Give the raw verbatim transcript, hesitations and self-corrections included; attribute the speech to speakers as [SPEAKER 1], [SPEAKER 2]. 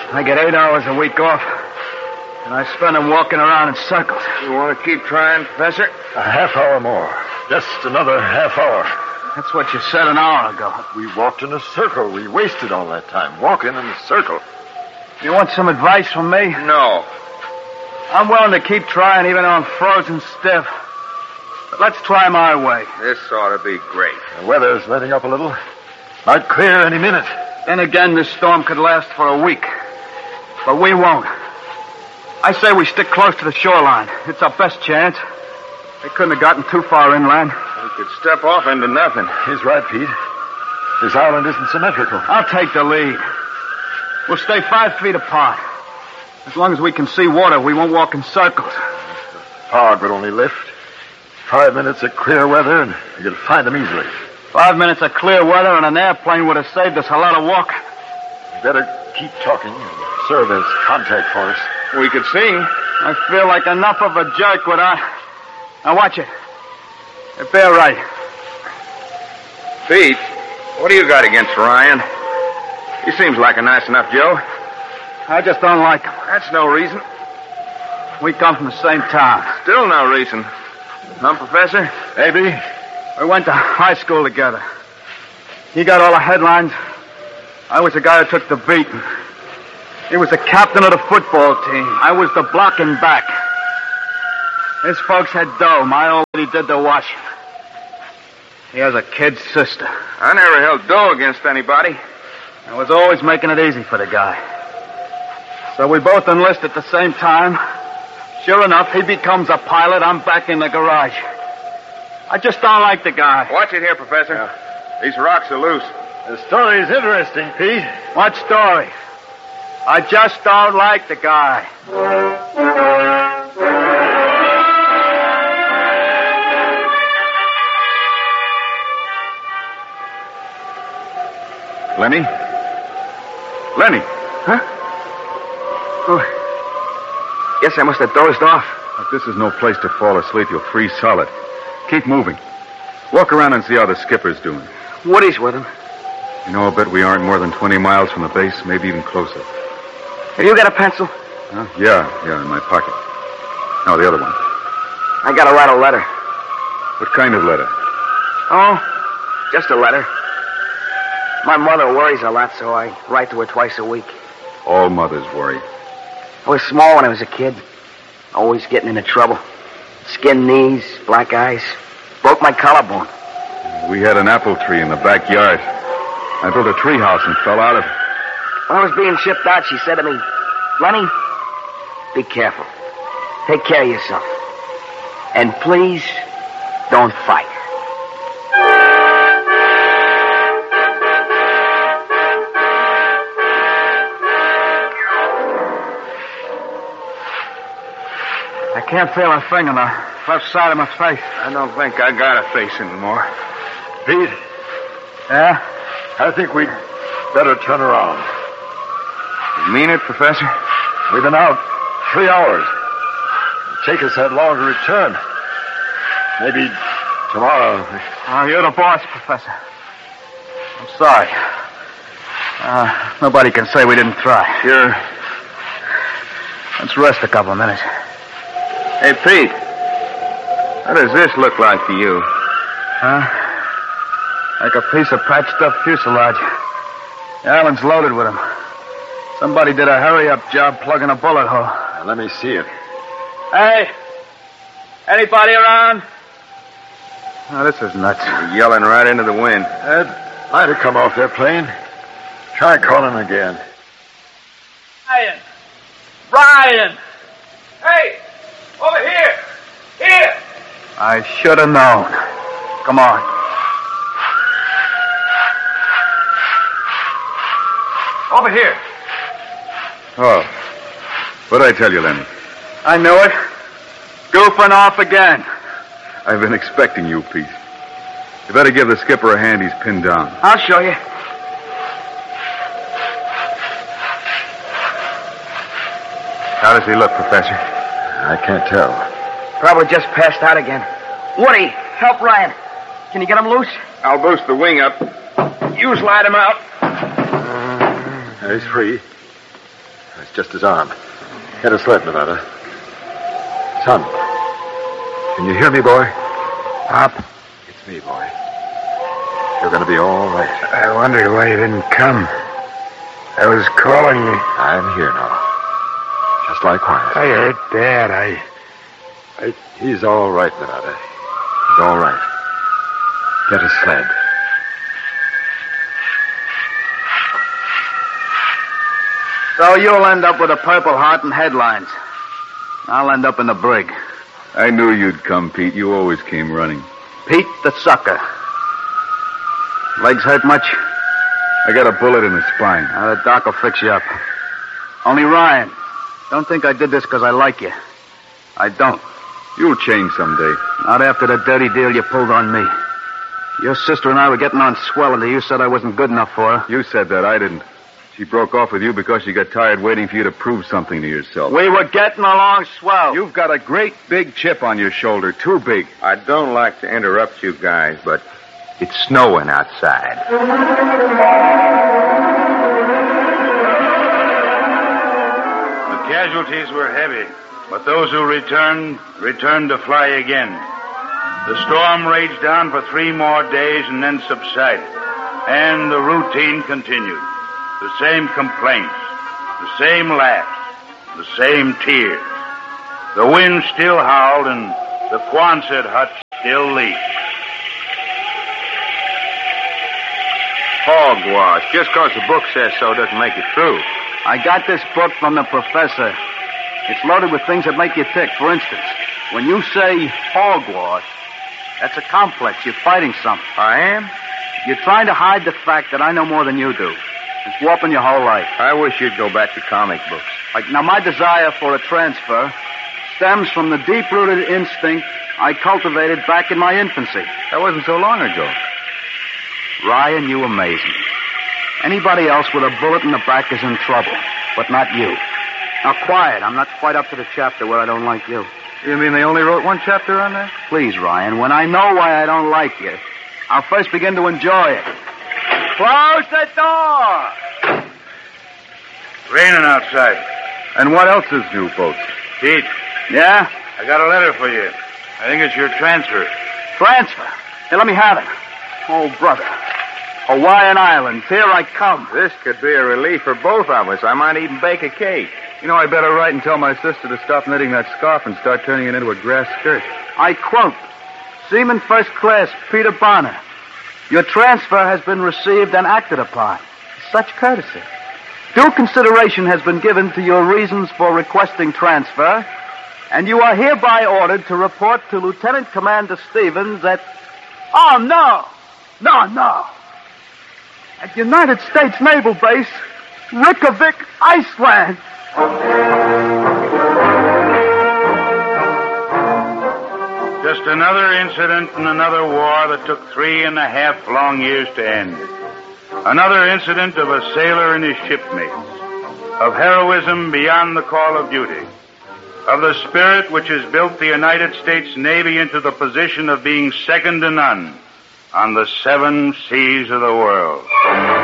[SPEAKER 1] I get eight hours a week off, and I spend them walking around in circles.
[SPEAKER 2] You want to keep trying, Professor?
[SPEAKER 3] A half hour more. Just another half hour.
[SPEAKER 1] That's what you said an hour ago.
[SPEAKER 3] We walked in a circle. We wasted all that time walking in a circle.
[SPEAKER 1] You want some advice from me?
[SPEAKER 2] No.
[SPEAKER 1] I'm willing to keep trying even though I'm frozen stiff. But let's try my way.
[SPEAKER 2] This ought to be great.
[SPEAKER 3] The weather's letting up a little. Might clear any minute.
[SPEAKER 1] Then again, this storm could last for a week. But we won't. I say we stick close to the shoreline. It's our best chance. They couldn't have gotten too far inland.
[SPEAKER 2] We could step off into nothing.
[SPEAKER 3] He's right, Pete. This island isn't symmetrical.
[SPEAKER 1] I'll take the lead. We'll stay five feet apart. As long as we can see water, we won't walk in circles.
[SPEAKER 3] The fog would only lift. Five minutes of clear weather, and you'd find them easily.
[SPEAKER 1] Five minutes of clear weather and an airplane would have saved us a lot of walk.
[SPEAKER 3] You better keep talking and serve as contact for us.
[SPEAKER 2] We could sing.
[SPEAKER 1] I feel like enough of a jerk without... Now watch it. If they're right.
[SPEAKER 2] Pete, what do you got against Ryan? He seems like a nice enough Joe.
[SPEAKER 1] I just don't like him.
[SPEAKER 2] That's no reason.
[SPEAKER 1] We come from the same town.
[SPEAKER 2] Still no reason. Huh, Professor?
[SPEAKER 3] Maybe.
[SPEAKER 1] We went to high school together. He got all the headlines. I was the guy who took the beat. He was the captain of the football team. I was the blocking back. His folks had dough. My old lady did the washing. He has a kid sister.
[SPEAKER 2] I never held dough against anybody.
[SPEAKER 1] I was always making it easy for the guy. So we both enlist at the same time. Sure enough, he becomes a pilot. I'm back in the garage. I just don't like the guy.
[SPEAKER 2] Watch it here, Professor.
[SPEAKER 3] Yeah.
[SPEAKER 2] These rocks are loose.
[SPEAKER 3] The story's interesting, Pete.
[SPEAKER 1] What story? I just don't like the guy.
[SPEAKER 4] Lenny? Lenny?
[SPEAKER 2] Huh? Oh. Guess I must have dozed off.
[SPEAKER 4] If this is no place to fall asleep, you'll freeze solid. Keep moving. Walk around and see how the skipper's doing.
[SPEAKER 2] Woody's with him.
[SPEAKER 4] You know, I'll bet we aren't more than twenty miles from the base, maybe even closer.
[SPEAKER 2] Have you got a pencil?
[SPEAKER 4] Huh? Yeah, yeah, in my pocket. Now, the other one.
[SPEAKER 2] I gotta write a letter.
[SPEAKER 4] What kind of letter?
[SPEAKER 2] Oh, just a letter. My mother worries a lot, so I write to her twice a week.
[SPEAKER 4] All mothers worry.
[SPEAKER 2] I was small when I was a kid. Always getting into trouble. Skinned knees, black eyes. Broke my collarbone.
[SPEAKER 4] We had an apple tree in the backyard. I built a treehouse and fell out of it.
[SPEAKER 2] When I was being shipped out, she said to me, Lenny, be careful. Take care of yourself. And please, don't fight.
[SPEAKER 1] I can't feel a thing on the left side of my face.
[SPEAKER 2] I don't think I got a face anymore.
[SPEAKER 3] Pete?
[SPEAKER 1] Yeah?
[SPEAKER 3] I think we'd better turn around.
[SPEAKER 2] You mean it, Professor?
[SPEAKER 3] We've been out three hours. It'll take us that long to return. Maybe tomorrow.
[SPEAKER 1] Oh, you're the boss, Professor. I'm sorry. Uh, nobody can say we didn't try.
[SPEAKER 2] Sure.
[SPEAKER 1] Let's rest a couple of minutes.
[SPEAKER 2] Hey, Pete. What does this look like to you?
[SPEAKER 1] Huh? Like a piece of patched up fuselage. The island's loaded with them. Somebody did a hurry-up job plugging a bullet hole.
[SPEAKER 3] Now, let me see it.
[SPEAKER 1] Hey! Anybody around? Oh, this is nuts.
[SPEAKER 2] You're yelling right into the wind.
[SPEAKER 3] That might have come off their plane. Try calling again.
[SPEAKER 1] Ryan! Ryan! Hey! Over here! Here! I should have known. Come on. Over here.
[SPEAKER 4] Oh. What'd I tell you, Lenny?
[SPEAKER 1] I knew it. Goofing off again.
[SPEAKER 4] I've been expecting you, Pete. You better give the skipper a hand. He's pinned down.
[SPEAKER 1] I'll show you.
[SPEAKER 4] How does he look, Professor?
[SPEAKER 3] I can't tell.
[SPEAKER 2] Probably just passed out again. Woody, help Ryan. Can you get him loose? I'll boost the wing up. You slide him out.
[SPEAKER 3] Uh, he's free. It's just his arm. Get a sled, Nevada. Son, can you hear me, boy?
[SPEAKER 5] Pop,
[SPEAKER 3] It's me, boy. You're going to be all right.
[SPEAKER 5] I wondered why you didn't come. I was calling you.
[SPEAKER 3] I'm here now. Just lie quiet.
[SPEAKER 5] I hurt Dad. I...
[SPEAKER 3] I... He's all right, Nevada. He's all right. Get a sled.
[SPEAKER 1] So you'll end up with a Purple Heart and headlines. I'll end up in the brig.
[SPEAKER 4] I knew you'd come, Pete. You always came running.
[SPEAKER 1] Pete the sucker. Legs hurt much?
[SPEAKER 4] I got a bullet in the spine.
[SPEAKER 1] Uh, the doc will fix you up. Only Ryan, don't think I did this because I like you. I don't.
[SPEAKER 4] You'll change someday.
[SPEAKER 1] Not after the dirty deal you pulled on me. Your sister and I were getting on swell until you said I wasn't good enough for her.
[SPEAKER 4] You said that. I didn't. She broke off with you because she got tired waiting for you to prove something to yourself.
[SPEAKER 1] We were getting along swell.
[SPEAKER 4] You've got a great big chip on your shoulder. Too big.
[SPEAKER 6] I don't like to interrupt you guys, but it's snowing outside.
[SPEAKER 7] The casualties were heavy, but those who returned, returned to fly again. The storm raged on for three more days and then subsided, and the routine continued. The same complaints, the same laughs, the same tears. The wind still howled and the Quonset hut still leaked.
[SPEAKER 6] Hogwash. Just because the book says so doesn't make it true.
[SPEAKER 1] I got this book from the professor. It's loaded with things that make you tick. For instance, when you say hogwash, that's a complex. You're fighting something.
[SPEAKER 6] I am?
[SPEAKER 1] You're trying to hide the fact that I know more than you do. It's warping your whole life.
[SPEAKER 6] I wish you'd go back to comic books.
[SPEAKER 1] Like, now, my desire for a transfer stems from the deep-rooted instinct I cultivated back in my infancy.
[SPEAKER 4] That wasn't so long ago.
[SPEAKER 1] Ryan, you amaze me. Anybody else with a bullet in the back is in trouble, but not you. Now, quiet. I'm not quite up to the chapter where I don't like you.
[SPEAKER 4] You mean they only wrote one chapter on that?
[SPEAKER 1] Please, Ryan, when I know why I don't like you, I'll first begin to enjoy it. Close the door!
[SPEAKER 7] Raining outside.
[SPEAKER 4] And what else is new, folks?
[SPEAKER 7] Pete,
[SPEAKER 1] Yeah?
[SPEAKER 7] I got a letter for you. I think it's your transfer.
[SPEAKER 1] Transfer? Here, let me have it. Oh, brother. Hawaiian Islands, here I come.
[SPEAKER 6] This could be a relief for both of us. I might even bake a cake.
[SPEAKER 4] You know, I better write and tell my sister to stop knitting that scarf and start turning it into a grass skirt.
[SPEAKER 1] I quote, Seaman First Class Peter Bonner, your transfer has been received and acted upon. Such courtesy. Due consideration has been given to your reasons for requesting transfer, and you are hereby ordered to report to Lieutenant Commander Stevens at... Oh, no! No, no! At United States Naval Base, Reykjavik, Iceland!
[SPEAKER 7] Just another incident in another war that took three and a half long years to end. Another incident of a sailor and his shipmates. Of heroism beyond the call of duty. Of the spirit which has built the United States Navy into the position of being second to none on the seven seas of the world.